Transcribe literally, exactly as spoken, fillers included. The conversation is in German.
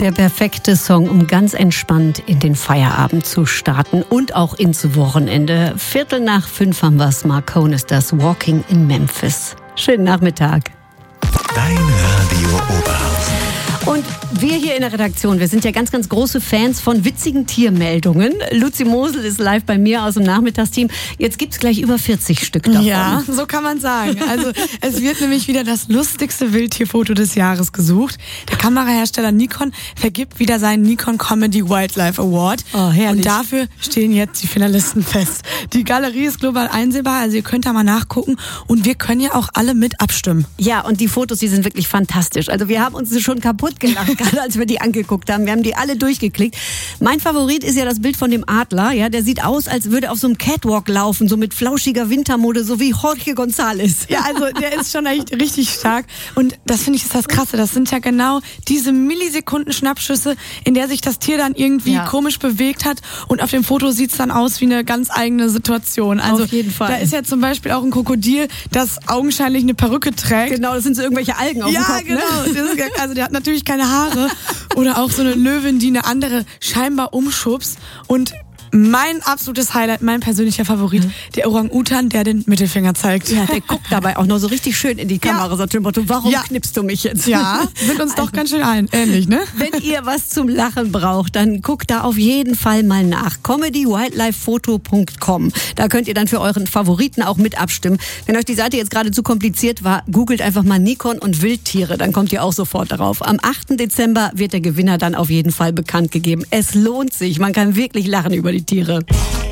Der perfekte Song, um ganz entspannt in den Feierabend zu starten und auch ins Wochenende. Viertel nach fünf haben wir es. Marcone ist das, Walking in Memphis. Schönen Nachmittag. Dein Radio Oberhausen. Und wir hier in der Redaktion, wir sind ja ganz, ganz große Fans von witzigen Tiermeldungen. Luzi Mosel ist live bei mir aus dem Nachmittagsteam. Jetzt gibt es gleich über vierzig Stück davon. Ja, so kann man sagen. Also es wird nämlich wieder das lustigste Wildtierfoto des Jahres gesucht. Der Kamerahersteller Nikon vergibt wieder seinen Nikon Comedy Wildlife Award. Oh, herrlich. Und dafür stehen jetzt die Finalisten fest. Die Galerie ist global einsehbar, also ihr könnt da mal nachgucken. Und wir können ja auch alle mit abstimmen. Ja, und die Fotos, die sind wirklich fantastisch. Also wir haben uns schon kaputt gelacht, gerade als wir die angeguckt haben. Wir haben die alle durchgeklickt. Mein Favorit ist ja das Bild von dem Adler. Ja, der sieht aus, als würde er auf so einem Catwalk laufen, so mit flauschiger Wintermode, so wie Jorge González. Ja, also der ist schon echt richtig stark. Und das finde ich ist das Krasse. Das sind ja genau diese Millisekunden Schnappschüsse, in der sich das Tier dann irgendwie ja. komisch bewegt hat. Und auf dem Foto sieht es dann aus wie eine ganz eigene Situation. Also auf jeden Fall. Da ist ja zum Beispiel auch ein Krokodil, das augenscheinlich eine Perücke trägt. Genau, das sind so irgendwelche Algen auf ja, dem Kopf. Genau. Ne? Das ist, also der hat natürlich keine Haare. Oder auch so eine Löwin, die eine andere scheinbar umschubst. Und mein absolutes Highlight, mein persönlicher Favorit, mhm. der Orang-Utan, der den Mittelfinger zeigt. Ja, der guckt dabei auch noch so richtig schön in die Kamera. Ja. Sagt dem Motto, warum ja. knippst du mich jetzt? Ja, sind uns doch ganz schön ein, ähnlich, ne? Wenn ihr was zum Lachen braucht, dann guckt da auf jeden Fall mal nach. comedy wildlife photo punkt com. Da könnt ihr dann für euren Favoriten auch mit abstimmen. Wenn euch die Seite jetzt gerade zu kompliziert war, googelt einfach mal Nikon und Wildtiere, dann kommt ihr auch sofort darauf. Am achten Dezember wird der Gewinner dann auf jeden Fall bekannt gegeben. Es lohnt sich, man kann wirklich lachen über die Tiere.